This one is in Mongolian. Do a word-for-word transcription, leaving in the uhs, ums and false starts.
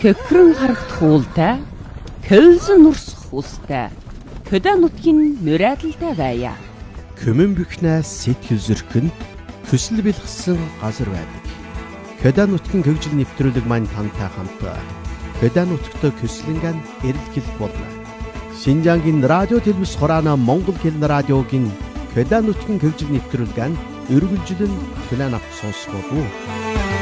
Көхрөн харагт хуултай, көлсөн нурсах устай, хөдөө нутгийн мөрөөдөлтэй байя. Көмөн бөхнээс сэтгэл зөркөнд хүсэл бэлгсэн газар байдаг. Хөдөө нутгийн хөгжил нэвтрүүлэг маань тантай хамт хөдөө нутагт көслөнгөн эрэлхийлэх болно. Шинжаангийн радио телевиз хураана Монгол хэлний радиогийн хөдөө нутгийн хөгжил нэвтрүүлгэн өргөлжлөн хүлээн авах сонсгоо.